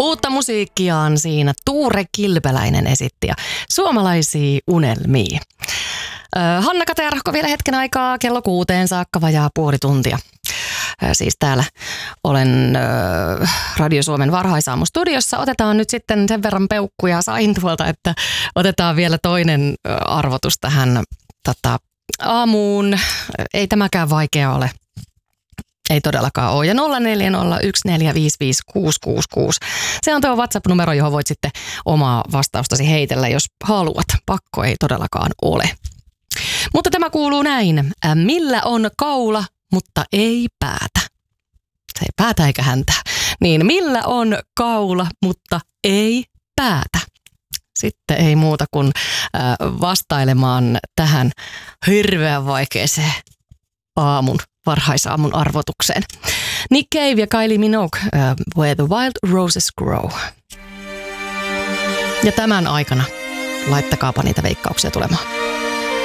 Uutta musiikkiaan siinä Tuure Kilpeläinen esitti ja suomalaisia unelmia. Hanna Katerahko vielä hetken aikaa kello 6 saakka vajaa puoli tuntia. Siis täällä olen Radio Suomen varhaisaamu-studiossa. Otetaan nyt sitten sen verran peukkuja sain tuolta, että otetaan vielä toinen arvotus tähän aamuun. Ei tämäkään vaikea ole. Ei todellakaan ole. Ja 0401455666. Se on tuo WhatsApp-numero, johon voit sitten omaa vastaustasi heitellä, jos haluat. Pakko ei todellakaan ole. Mutta tämä kuuluu näin. Millä on kaula, mutta ei päätä? Se ei päätä eikä häntä. Niin, millä on kaula, mutta ei päätä? Sitten ei muuta kuin vastailemaan tähän hirveän vaikeeseen varhaisaamun arvotukseen. Nick Cave ja Kylie Minogue, Where the Wild Roses Grow. Ja tämän aikana laittakaapa niitä veikkauksia tulemaan.